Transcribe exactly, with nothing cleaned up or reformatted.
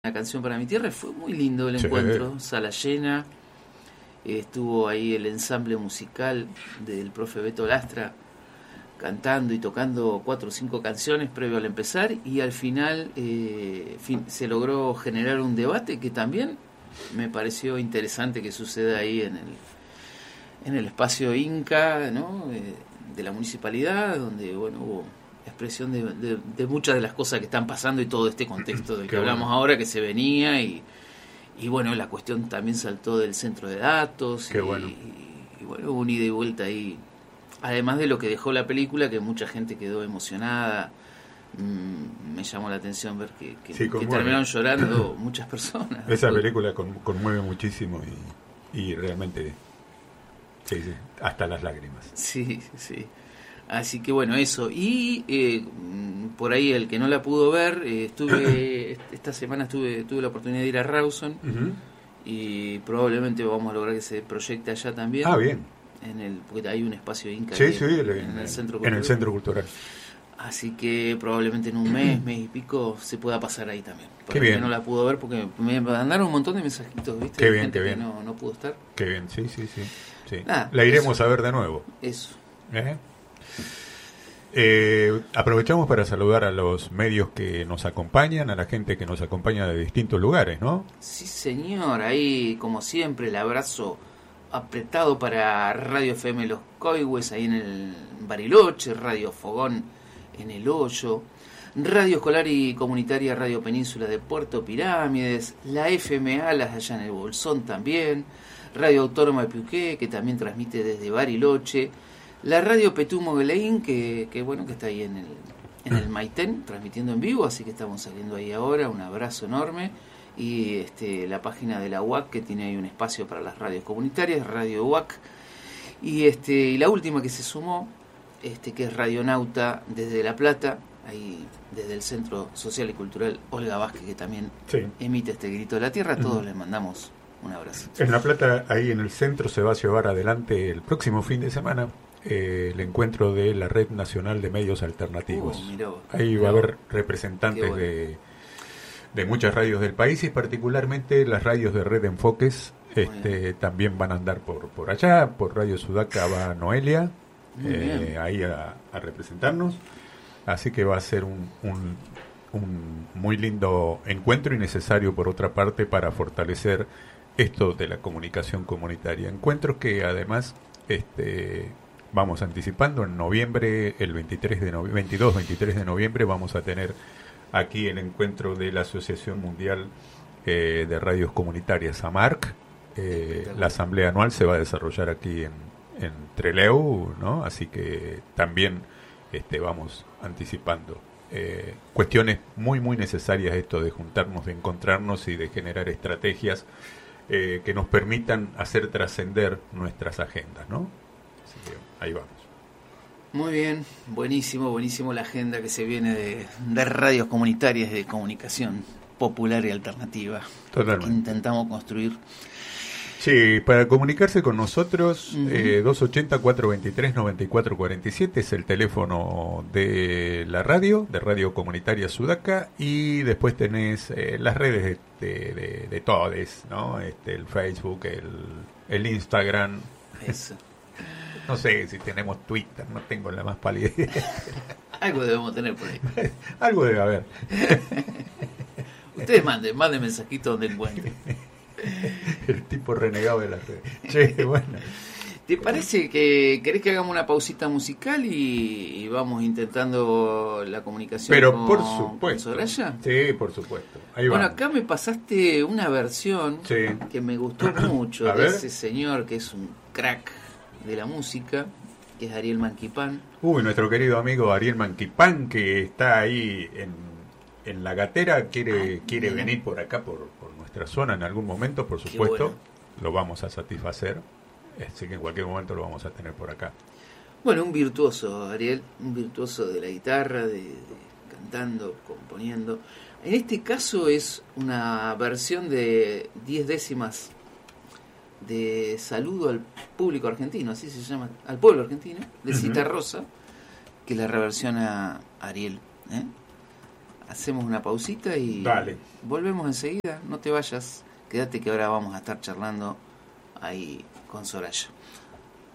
Una canción para mi tierra. Fue muy lindo el Sí. encuentro, sala llena. Eh, estuvo ahí el ensamble musical del profe Beto Lastra cantando y tocando cuatro o cinco canciones previo al empezar, y al final eh, fin, se logró generar un debate que también me pareció interesante que suceda ahí en el en el espacio Inca, ¿no? Eh, de la municipalidad, donde bueno hubo expresión de, de, de muchas de las cosas que están pasando y todo este contexto del que Qué hablamos bueno. ahora que se venía, y, y bueno, la cuestión también saltó del centro de datos. Qué y, bueno. y, y bueno, hubo un ida y vuelta ahí, además de lo que dejó la película, que mucha gente quedó emocionada. Mm, me llamó la atención ver que, que, Sí, que conmueve. terminaron llorando muchas personas. Esa película con- conmueve muchísimo y, y realmente, sí, sí, hasta las lágrimas. Sí, sí. Así que bueno, eso. Y eh, por ahí el que no la pudo ver, eh, estuve esta semana estuve tuve la oportunidad de ir a Rawson, Ujú. y probablemente vamos a lograr que se proyecte allá también. Ah, bien. En el, porque hay un espacio Inca Sí, ahí sí, en, el- en el centro en cultural. el centro cultural. Así que probablemente en un mes, mes y pico, se pueda pasar ahí también. Para Qué el que bien. no la pudo ver, porque me mandaron un montón de mensajitos, ¿viste? Qué De bien, gente qué que bien. no, no pudo estar. Qué bien, sí, sí, sí. sí. Nada, La iremos eso. a ver de nuevo. Eso. ¿Eh? Eh, aprovechamos para saludar a los medios que nos acompañan, a la gente que nos acompaña de distintos lugares, ¿no? Sí, señor, ahí como siempre el abrazo apretado para Radio F M Los Coihues, ahí en el Bariloche, Radio Fogón en El Hoyo, Radio Escolar y Comunitaria Radio Península de Puerto Pirámides, la F M Alas allá en el Bolsón también, Radio Autónoma de Piuqué, que también transmite desde Bariloche, la Radio Petú Mogueleín, que, que bueno, que está ahí en el, en el Maitén, transmitiendo en vivo, así que estamos saliendo ahí ahora, un abrazo enorme. Y este, la página de la U A C, que tiene ahí un espacio para las radios comunitarias, Radio U A C. Y este y la última que se sumó, este que es Radionauta desde La Plata, ahí desde el Centro Social y Cultural Olga Vázquez, que también Sí. emite este grito de la tierra. A todos les mandamos un abrazo. En La Plata, ahí en el centro, se va a llevar adelante el próximo fin de semana eh, el encuentro de la Red Nacional de Medios Alternativos. Uh, mirá vos, Ahí mirá va a vos. haber representantes Qué bueno. de, de muchas radios del país, y particularmente las radios de Red Enfoques este, también van a andar por, por allá. Por Radio Sudaca va Noelia Muy eh, bien. ahí a, a representarnos. Así que va a ser un, un, un muy lindo encuentro, y necesario por otra parte para fortalecer esto de la comunicación comunitaria. Encuentros que además este, vamos anticipando en noviembre, el veintitrés de novie- veintidós veintitrés de noviembre, vamos a tener aquí el encuentro de la Asociación Mundial eh, de Radios Comunitarias, AMARC. Eh, la asamblea anual se va a desarrollar aquí en, en Trelew, ¿no? Así que también este, vamos anticipando eh, cuestiones muy muy necesarias, esto de juntarnos, de encontrarnos y de generar estrategias eh, que nos permitan hacer trascender nuestras agendas, ¿no? Así que ahí vamos. Muy bien, buenísimo, buenísimo la agenda que se viene de, de radios comunitarias de comunicación popular y alternativa Totalmente. que intentamos construir. Sí, para comunicarse con nosotros, Ujú. eh, dos ochenta, cuatrocientos veintitrés, noventa y cuatro cuarenta y siete es el teléfono de la radio, de Radio Comunitaria Sudaca, y después tenés eh, las redes de, de, de, de todes, ¿no? Este, el Facebook, el, el Instagram, Eso. no sé si tenemos Twitter, no tengo la más pálida idea. Algo debemos tener por ahí. Algo debe haber. Ustedes manden, manden mensajitos donde encuentren. El tipo renegado de las redes. Che, bueno. ¿Te parece que querés que hagamos una pausita musical y, y vamos intentando la comunicación Pero con, por con supuesto. Soraya? Sí, por supuesto. Ahí Bueno, vamos. acá me pasaste una versión Sí. que me gustó mucho A de ver. ese señor que es un crack de la música, que es Ariel Manquipán. Uy, nuestro querido amigo Ariel Manquipán, que está ahí en, en la gatera, quiere, Ah, quiere mira. venir por acá, por, por nuestra zona en algún momento, por Qué supuesto. bueno. Lo vamos a satisfacer. Así que en cualquier momento lo vamos a tener por acá. Bueno, un virtuoso, Ariel, un virtuoso de la guitarra, de, de cantando, componiendo. En este caso es una versión de diez décimas de Saludo al Público Argentino, así se llama, al pueblo argentino, de Cita Ujú. Rosa, que la reversiona Ariel, ¿eh? hacemos una pausita y Dale. volvemos enseguida. No te vayas, quédate que ahora vamos a estar charlando ahí con Soraya.